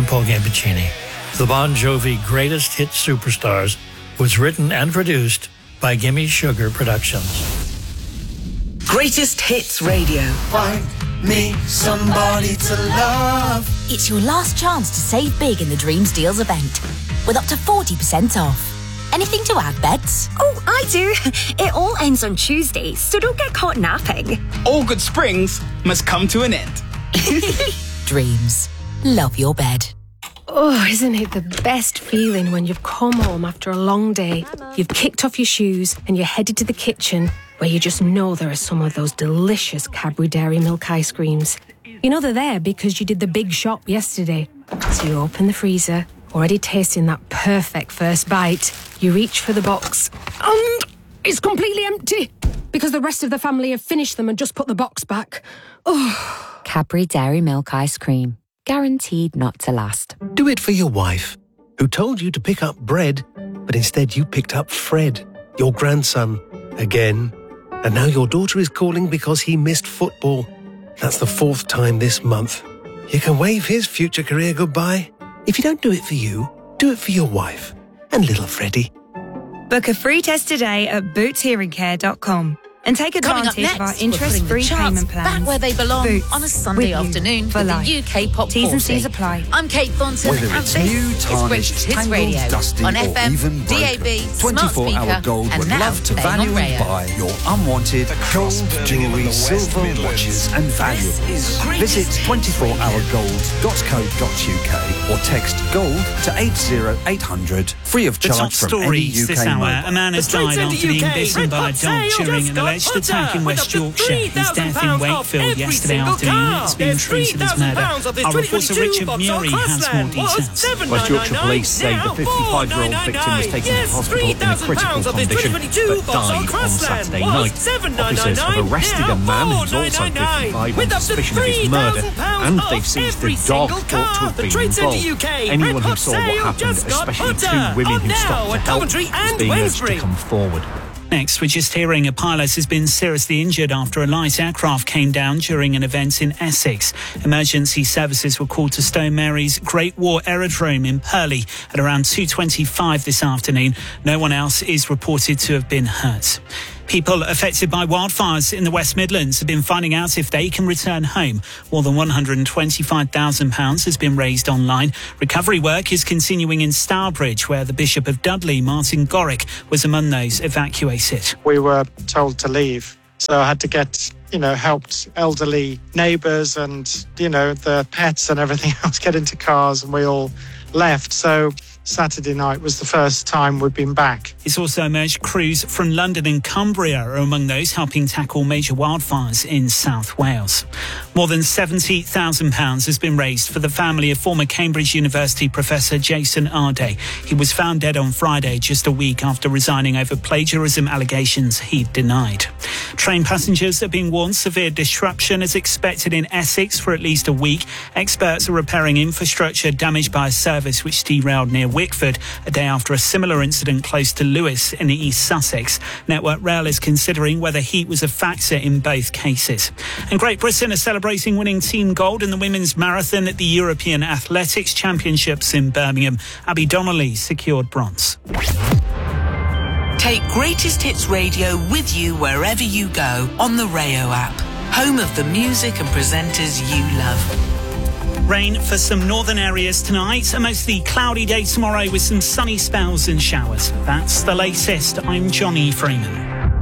I'm Paul Gambaccini. The Bon Jovi Greatest Hit Superstars was written and produced by Gimme Sugar Productions. Greatest Hits Radio. Find me somebody to love. It's your last chance to save big in the Dreams Deals event, with up to 40% off. Anything to add, Beds? Oh, I do. It all ends on Tuesday, so don't get caught napping. All good springs must come to an end. Dreams. Love your bed. Oh, isn't it the best feeling when you've come home after a long day, you've kicked off your shoes and you're headed to the kitchen where you just know there are some of those delicious Cadbury Dairy Milk ice creams. You know they're there because you did the big shop yesterday. So you open the freezer, already tasting that perfect first bite. You reach for the box and it's completely empty because the rest of the family have finished them and just put the box back. Oh. Cadbury Dairy Milk ice cream. Guaranteed not to last. Do it for your wife, who told you to pick up bread, but instead you picked up Fred, your grandson, again. And now your daughter is calling because he missed football. That's the 4th time this month. You can wave his future career goodbye. If you don't do it for you, do it for your wife and little Freddie. Book a free test today at bootshearingcare.com. And take advantage of our interest-free payment plans. Back where they belong Boots, on a Sunday afternoon for the UK Pop 40. T's and C's apply. I'm Kate Thornton, Whether and it's this new, is tarnished, Greatest Hits tangled, Radio dusty, on or FM, even broken. DAB, smart 24-hour speaker, Gold and would now love to playing value on and Rayo. buy your unwanted gold, jewellery, silver, watches and valuables. Visit 24hourgold.co.uk or text GOLD to 80800 free of The top charge from any stories UK this hour. mobile. A man has died after being bitten by a dog during an alleged attack in West Yorkshire. His death in Wakefield yesterday afternoon has been treated as murder. Our reporter Richard Murray has more details. West Yorkshire Police say the 55-year-old victim was taken to hospital in a critical condition but died on Saturday night. Officers have arrested a man who's also 55 on suspicion of his murder, and they've seized the dog thought to have been involved. Anyone who saw what happened, especially 2 women who stopped to help, is being urged to come forward. Next, we're just hearing a pilot has been seriously injured after a light aircraft came down during an event in Essex. Emergency services were called to Stone Mary's Great War Aerodrome in Purley at around 2:25 this afternoon. No one else is reported to have been hurt. People affected by wildfires in the West Midlands have been finding out if they can return home. More than £125,000 has been raised online. Recovery work is continuing in Stourbridge, where the Bishop of Dudley, Martin Gorrick, was among those evacuated. We were told to leave, so I had to get helped elderly neighbours and, the pets and everything else get into cars, and we all left. So Saturday night was the first time we've been back. It's also emerged crews from London and Cumbria are among those helping tackle major wildfires in South Wales. More than £70,000 has been raised for the family of former Cambridge University professor Jason Arday. He was found dead on Friday, just a week after resigning over plagiarism allegations he'd denied. Train passengers are being warned severe disruption is expected in Essex for at least a week. Experts are repairing infrastructure damaged by a service which derailed near Wickford a day after a similar incident close to Lewes in East Sussex. Network Rail is considering whether heat was a factor in both cases. And Great Britain are celebrating winning team gold in the women's marathon at the European Athletics Championships in Birmingham. Abby Donnelly secured bronze. Take Greatest Hits Radio with you wherever you go on the Rayo app, home of the music and presenters you love. Rain for some northern areas tonight. A mostly cloudy day tomorrow with some sunny spells and showers. That's the latest. I'm Johnny Freeman.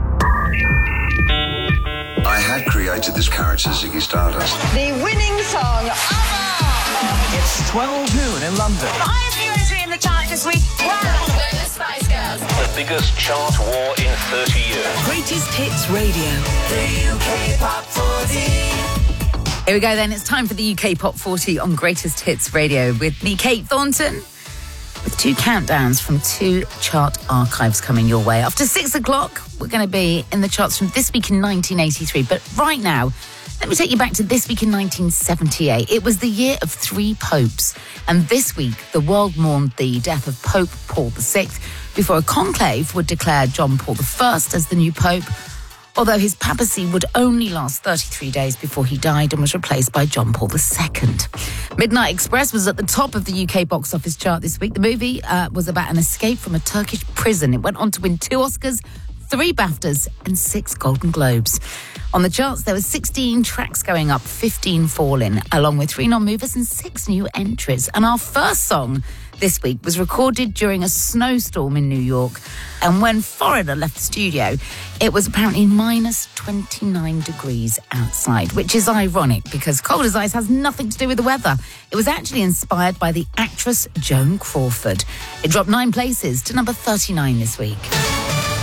I had created this character, Ziggy Stardust. The winning song, ABBA! It's 12 noon in London. The highest new entry in the chart this week. Wow! The Spice Girls. The biggest chart war in 30 years. Greatest Hits Radio. The UK Pop 40. Here we go then, it's time for the UK Pop 40 on Greatest Hits Radio with me, Kate Thornton, with 2 countdowns from 2 chart archives coming your way. After 6 o'clock, we're going to be in the charts from this week in 1983. But right now, let me take you back to this week in 1978. It was the year of 3 popes. And this week, the world mourned the death of Pope Paul VI before a conclave would declare John Paul I as the new pope, although his papacy would only last 33 days before he died and was replaced by John Paul II. Midnight Express was at the top of the UK box office chart this week. The movie was about an escape from a Turkish prison. It went on to win 2 Oscars, 3 BAFTAs and 6 Golden Globes. On the charts, there were 16 tracks going up, 15 falling, along with 3 non-movers and 6 new entries. And our first song this week was recorded during a snowstorm in New York. And when Foreigner left the studio, it was apparently minus 29 degrees outside, which is ironic because Cold as Ice has nothing to do with the weather. It was actually inspired by the actress Joan Crawford. It dropped 9 places to number 39 this week.